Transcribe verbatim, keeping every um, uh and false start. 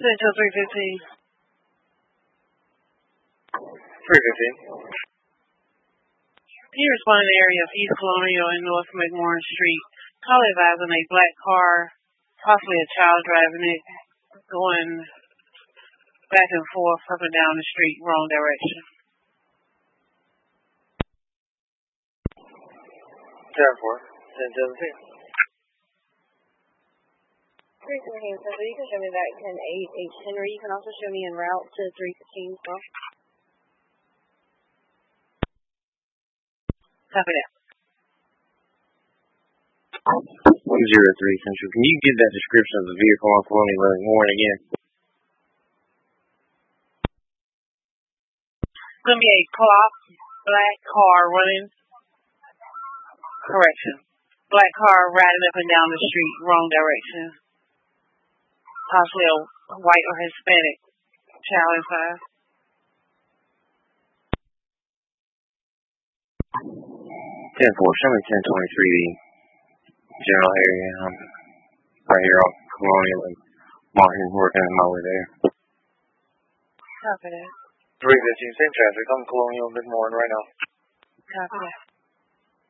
Central three fifteen. three fifteen. Can you respond in the area of East Colonial and North McMorran Street? Call advising a black car, possibly a child driving it, going back and forth up and down the street, wrong direction. ten four. ten seventeen. three seventeen, so you can show me that ten eight H Henry. You can also show me en route to three fifteen as well. Copy that. one zero three Central. Can you give that description of the vehicle on Colonial McMorran again? It's going to be a clock black car running. Correction. Black car riding up and down the street, wrong direction. Possibly a white or Hispanic child inside. ten four. Show me ten twenty-three, the general area. Um, right here on Colonial and Martin, working my way there. Copy that. three fifteen, same traffic on Colonial McMorran right now. Copy that.